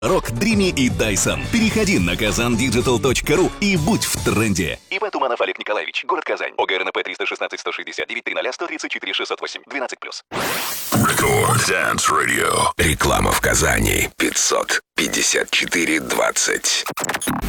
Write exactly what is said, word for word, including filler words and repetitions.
Рок, Дрими и Дайсон. Переходи на казан диджитал точка ру и будь в тренде. ИП Туманов Олег Николаевич. Город Казань. ОГРНП триста шестнадцать сто шестьдесят девять тридцать сто тридцать четыре шестьсот восемь. двенадцать плюс. Рекорд Dance Radio. Реклама в Казани. пятьсот пятьдесят четыре двадцать.